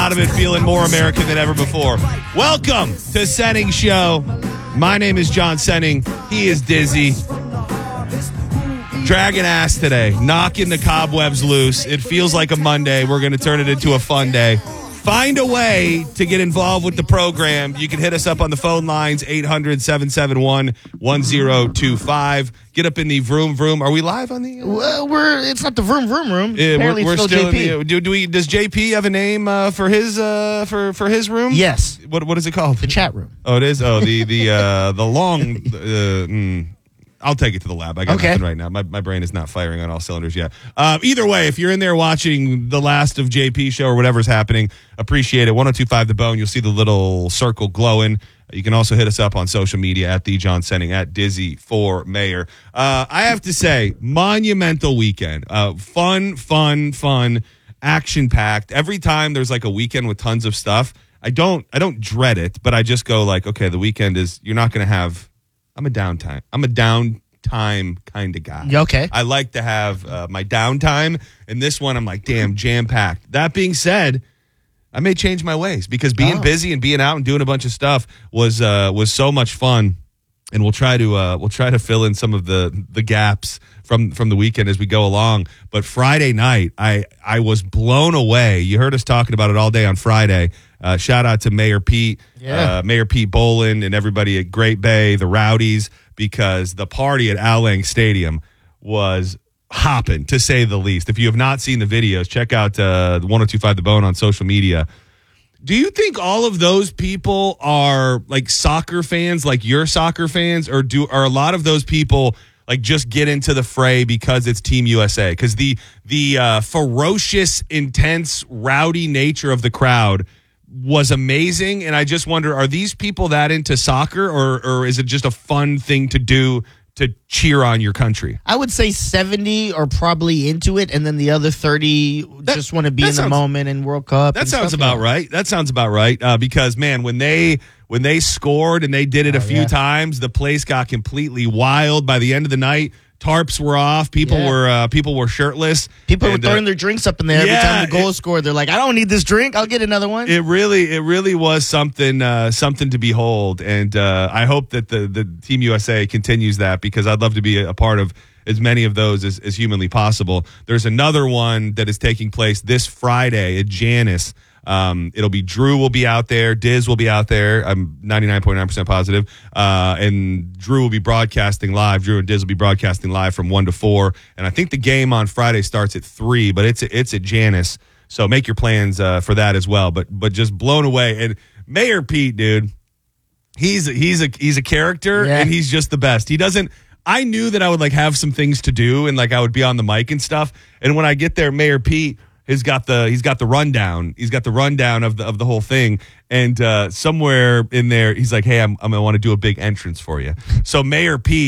out of it feeling more American than ever before. Welcome to Senning Show. My name is John Senning. He is Dizzy. Dragging ass today, knocking the cobwebs loose. It feels like a Monday. We're going to turn it into a fun day. Find a way to get involved with the program. You can hit us up on the phone lines, 800-771-1025. Get up in the vroom vroom. Are we live on the? Well, it's not the vroom vroom room. Apparently we're still JP. Does JP have a name for his for his room? Yes. What is it called? The chat room. Oh, it is. Oh, the long. I'll take it to the lab. I got nothing right now. My brain is not firing on all cylinders yet. Either way, if you're in there watching the last of JP show or whatever's happening, appreciate it. 1025 The Bone. You'll see the little circle glowing. You can also hit us up on social media at The John Senning, at Dizzy for Mayor. I have to say, monumental weekend. Fun, action-packed. Every time there's like a weekend with tons of stuff, I don't dread it, but I just go like, okay, the weekend is, you're not going to have, I'm a downtime kind of guy. Okay. I like to have my downtime, and this one I'm like, damn, jam-packed. That being said, I may change my ways because being busy and being out and doing a bunch of stuff was so much fun, and we'll try to fill in some of the gaps from the weekend as we go along. But Friday night, I was blown away. You heard us talking about it all day on Friday. Shout out to Mayor Pete, Mayor Pete Boland, and everybody at Great Bay, the Rowdies, because the party at Al Lang Stadium was hopping, to say the least. If you have not seen the videos, check out 1025 The Bone on social media. Do you think all of those people are like soccer fans, like you're soccer fans, or are a lot of those people like just get into the fray because it's Team USA? Because the ferocious, intense, rowdy nature of the crowd was amazing, and I just wonder, are these people that into soccer, or is it just a fun thing to do to cheer on your country? I would say 70 are probably into it, and then the other 30 just want to be in the moment in World Cup. That sounds about right. That sounds about right. Because, man, when they scored and they did it a few times, the place got completely wild. By the end of the night, tarps were off. People were shirtless. People were throwing their drinks up in there every time the goal scored. They're like, I don't need this drink. I'll get another one. It really was something to behold. And I hope that the Team USA continues that, because I'd love to be a part of as many of those as humanly possible. There's another one that is taking place this Friday at Janus. It'll be Drew will be out there. Diz will be out there. I'm 99.9% positive. And Drew will be broadcasting live. Drew and Diz will be broadcasting live from 1 to 4. And I think the game on Friday starts at 3, but it's at Janus. So make your plans for that as well. But just blown away. And Mayor Pete, dude, he's a character, and he's just the best. He doesn't. I knew that I would like have some things to do, and like I would be on the mic and stuff. And when I get there, Mayor Pete, he's got the rundown. He's got the rundown of the whole thing, and somewhere in there, he's like, "Hey, I'm gonna want to do a big entrance for you." So Mayor Pete